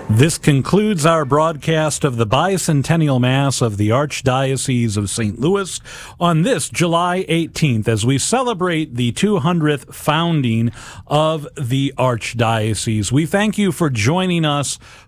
This concludes our broadcast of the Bicentennial Mass of the Archdiocese of St. Louis on this July 18th as we celebrate the 200th founding of the Archdiocese. We thank you for joining us